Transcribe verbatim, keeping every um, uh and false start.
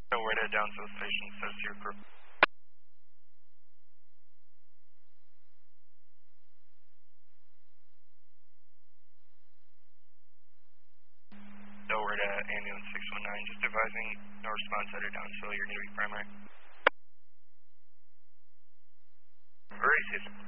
So we're at Downsville Station, says to your crew. So we're at ambulance six one nine, just advising no response out of Downsville, you're going to be primary. Racist.